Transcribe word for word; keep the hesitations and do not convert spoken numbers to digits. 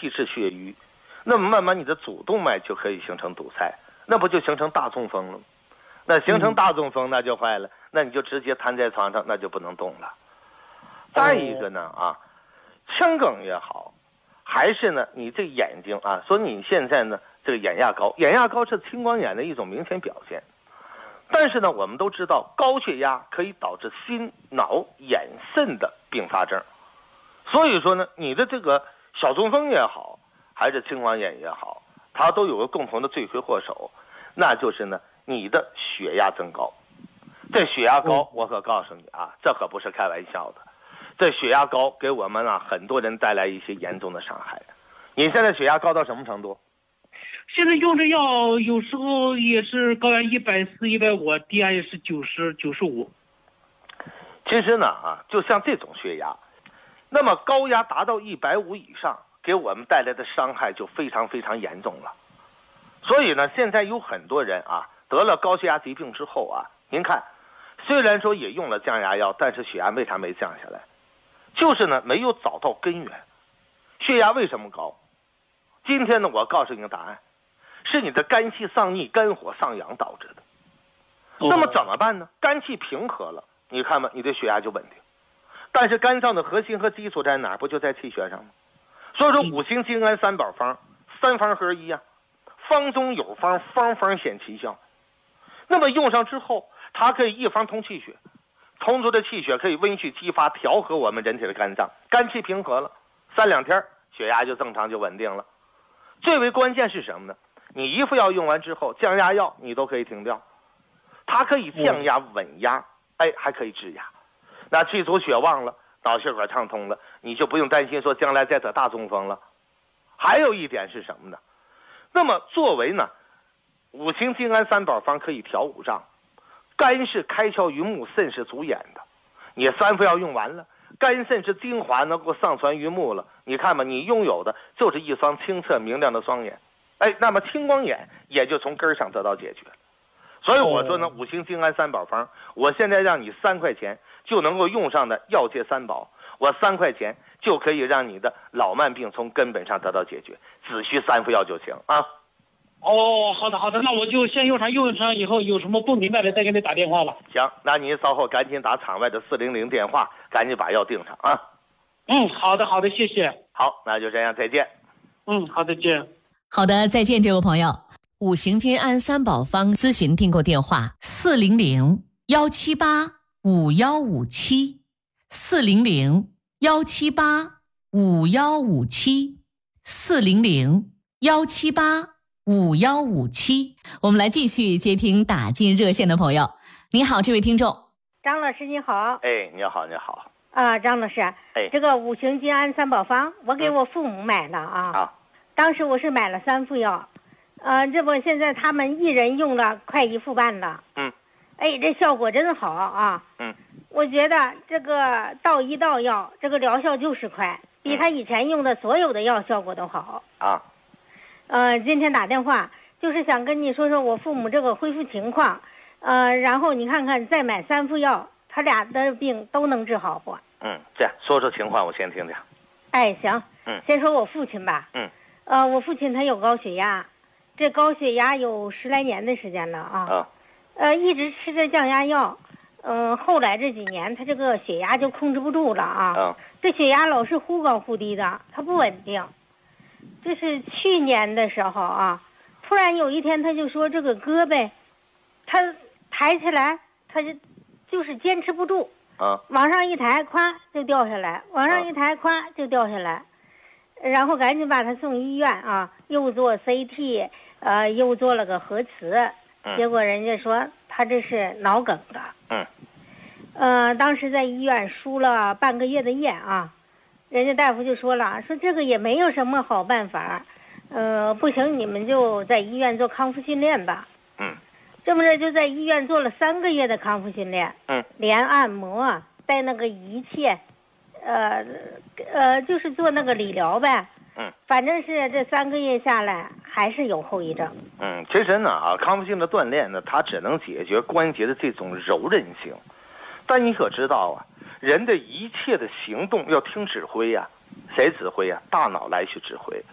气滞血瘀，那么慢慢你的主动脉就可以形成堵塞，那不就形成大中风了吗？那形成大中风那就坏了，那你就直接瘫在床上，那就不能动了。再一个呢啊，腔梗也好，还是呢你这眼睛啊，说你现在呢这个眼压高，眼压高是青光眼的一种明显表现。但是呢，我们都知道高血压可以导致心、脑、眼、肾的并发症，所以说呢，你的这个小中风也好，还是青光眼也好，它都有个共同的罪魁祸首，那就是呢你的血压增高。这血压高，我可告诉你啊，这可不是开玩笑的。这血压高给我们啊很多人带来一些严重的伤害。你现在血压高到什么程度？ 现在用的药有时候也是高压一百四、一百五，低压也是九十、九十五。 其实呢啊，就像这种血压，那么高压达到一百五以上，给我们带来的伤害就非常非常严重了。所以呢，现在有很多人啊得了高血压疾病之后啊，您看，虽然说也用了降压药，但是血压为啥没降下来？就是呢没有找到根源。血压为什么高？今天呢，我告诉你个答案。是你的肝气上逆、肝火上扬导致的。那么怎么办呢？肝气平和了，你看吧，你的血压就稳定。但是肝脏的核心和基础在哪儿？不就在气血上吗？所以说五行金安三宝方，三方合一啊，方中有方，方方显其效。那么用上之后，它可以一方通气血，充足的气血可以温煦激发，调和我们人体的肝脏，肝气平和了，三两天血压就正常就稳定了。最为关键是什么呢？你一副药用完之后，降压药你都可以停掉，它可以降压稳压，哎，还可以治压。那气足血旺了，脑血管畅通了，你就不用担心说将来再得大中风了。还有一点是什么呢？那么作为呢五行金安三宝方可以调五脏，肝是开窍于目，肾是主眼的。你三副药用完了，肝肾是精华能够上传于目了，你看吧，你拥有的就是一双清澈明亮的双眼。哎，那么青光眼也就从根儿上得到解决。所以我说呢，五行金安三宝方，我现在让你三块钱就能够用上的药界三宝，我三块钱就可以让你的老慢病从根本上得到解决，只需三副药就行啊。 哦，好的好的，那我就先用上，用上以后有什么不明白的再给你打电话吧。 行，那您稍后赶紧打场外的四零零电话，赶紧把药订上啊。 嗯，好的好的，谢谢。 好，那就这样，再见。 嗯，好的，见。 好的，再见，这位朋友。五行金安三宝方咨询订购电话：四零零幺七八五幺五七，四零零幺七八五幺五七，四零零幺七八五幺五七。我们来继续接听打进热线的朋友。你好，这位听众。 张老师你好。 哎，你好，你好。 啊，张老师， 哎， 这个五行金安三宝方，我给我父母买了啊。 好、嗯。 当时我是买了三副药，呃，这不现在他们一人用了快一副半了。 嗯。 哎，这效果真好啊。 嗯。 我觉得这个道一道药，这个疗效就是快，比他以前用的所有的药效果都好。 啊。 呃，今天打电话就是想跟你说说我父母这个恢复情况，呃，然后你看看再买三副药，他俩的病都能治好不？ 嗯，这样说说情况，我先听听。 哎，行。 嗯。 先说我父亲吧。 嗯。 呃，我父亲他有高血压，这高血压有十来年的时间了啊。 啊。 呃，一直吃着降压药，嗯、呃，后来这几年他这个血压就控制不住了啊。 啊。 这血压老是忽高忽低的，他不稳定。这是去年的时候啊，突然有一天他就说这个胳膊，他抬起来，他就就是坚持不住。 啊。 往上一抬，咵就掉下来；往上一抬，咵就掉下来。然后赶紧把他送医院啊，又做 C T， 呃，又做了个核磁， 嗯、 结果人家说他这是脑梗的。 嗯。 呃，当时在医院输了半个月的液啊，人家大夫就说了，说这个也没有什么好办法，呃，不行你们就在医院做康复训练吧。 嗯。 这么着就在医院做了三个月的康复训练。 嗯。 连按摩带那个仪器。呃呃，就是做那个理疗呗。 嗯， 反正是这三个月下来还是有后遗症。 嗯，其实呢啊，康复性的锻炼呢，它只能解决关节的这种柔韧性，但你可知道啊，人的一切的行动要听指挥呀、啊，谁指挥呀、啊？大脑来去指挥。